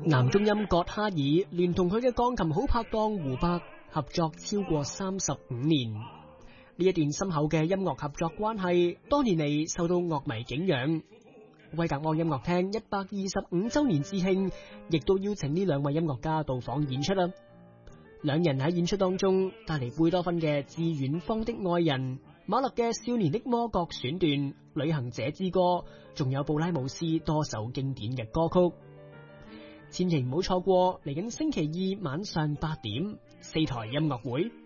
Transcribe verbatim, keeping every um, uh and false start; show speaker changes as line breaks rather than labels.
男中音葛哈爾聯同佢嘅鋼琴好拍檔胡伯合作超過三十五年，呢一段深厚嘅音樂合作關係，多年嚟受到樂迷敬仰。威格安音樂廳一百二十五周年致慶，亦都邀請呢兩位音樂家到訪演出啦。兩人喺演出當中帶嚟貝多芬嘅《致遠方的愛人》、馬勒嘅《少年的魔國》選段、《旅行者之歌》，仲有布拉姆斯多首經典嘅歌曲。千祈唔好錯過嚟緊星期二晚上八點四台音樂會。